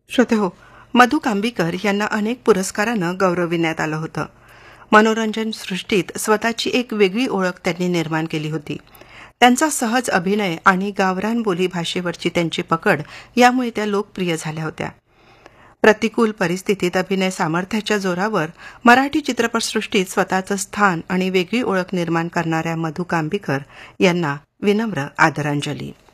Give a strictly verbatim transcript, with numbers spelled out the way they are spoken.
श्रोतेहो, मधु कांबीकर यांना अनेक पुरस्कारानं गौरविण्यात आलं होतं. मनोरंजन सृष्टीत स्वतःची एक वेगळी ओळख त्यांनी निर्माण केली होती. त्यांचा सहज अभिनय आणि गावरान बोली भाषेवरची त्यांची पकड यामुळे त्या लोकप्रिय झाल्या होत्या. प्रतिकूल परिस्थितीत अभिनय सामर्थ्याच्या जोरावर मराठी चित्रपटसृष्टीत स्वतःचं स्थान आणि वेगळी ओळख निर्माण करणाऱ्या मधु कांबीकर यांना विनम्र आदरांजली.